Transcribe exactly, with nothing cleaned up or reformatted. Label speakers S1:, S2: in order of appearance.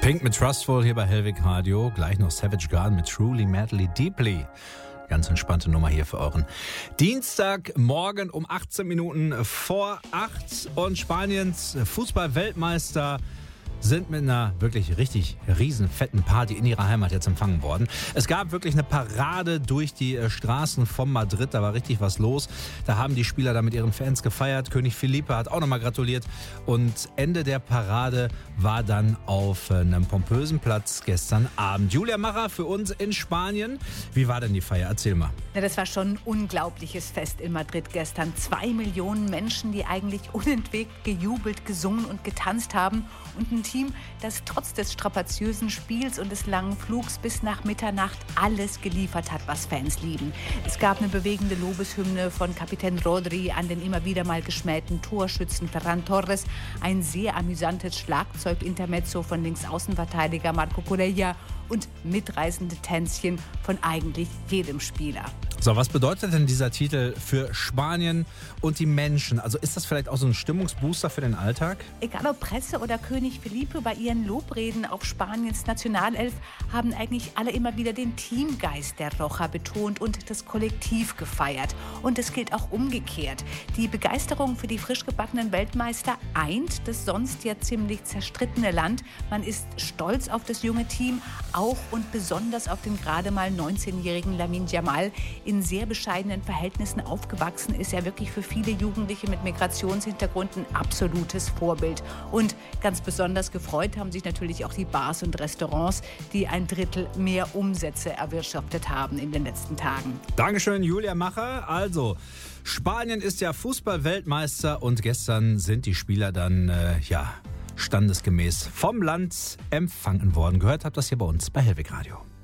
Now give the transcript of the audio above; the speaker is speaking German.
S1: Pink mit Trustful hier bei Hellwig Radio. Gleich noch Savage Garden mit Truly, Madly, Deeply. Ganz entspannte Nummer hier für euren Dienstagmorgen um achtzehn Minuten vor acht. Und Spaniens Fußball-Weltmeister sind mit einer wirklich richtig riesen fetten Party in ihrer Heimat jetzt empfangen worden. Es gab wirklich eine Parade durch die Straßen von Madrid, da war richtig was los. Da haben die Spieler da mit ihren Fans gefeiert. König Felipe hat auch nochmal gratuliert. Und Ende der Parade war dann auf einem pompösen Platz gestern Abend. Julia Macher für uns in Spanien. Wie war denn die Feier? Erzähl mal.
S2: Ja, das war schon ein unglaubliches Fest in Madrid gestern. Zwei Millionen Menschen, die eigentlich unentwegt gejubelt, gesungen und getanzt haben. Und ein Team, das trotz des strapaziösen Spiels und des langen Flugs bis nach Mitternacht alles geliefert hat, was Fans lieben. Es gab eine bewegende Lobeshymne von Kapitän Rodri an den immer wieder mal geschmähten Torschützen Ferran Torres, ein sehr amüsantes Schlagzeug-Intermezzo von Linksaußenverteidiger Marco Corella und mitreißende Tänzchen von eigentlich jedem Spieler.
S1: So, was bedeutet denn dieser Titel für Spanien und die Menschen? Also ist das vielleicht auch so ein Stimmungsbooster für den Alltag?
S2: Egal ob Presse oder König Felipe, bei ihren Lobreden auf Spaniens Nationalelf haben eigentlich alle immer wieder den Teamgeist der Roja betont und das Kollektiv gefeiert. Und es gilt auch umgekehrt. Die Begeisterung für die frisch gebackenen Weltmeister eint das sonst ja ziemlich zerstrittene Land. Man ist stolz auf das junge Team, auch und besonders auf den gerade mal neunzehnjährigen Lamine Yamal. In sehr bescheidenen Verhältnissen aufgewachsen, ist er wirklich für viele Jugendliche mit Migrationshintergrund ein absolutes Vorbild. Und ganz besonders gefreut haben sich natürlich auch die Bars und Restaurants, die ein Drittel mehr Umsätze erwirtschaftet haben in den letzten Tagen.
S1: Dankeschön, Julia Macher. Also, Spanien ist ja Fußball-Weltmeister und gestern sind die Spieler dann, äh, ja, standesgemäß vom Land empfangen worden. Gehört habt das hier bei uns bei Hellwig Radio.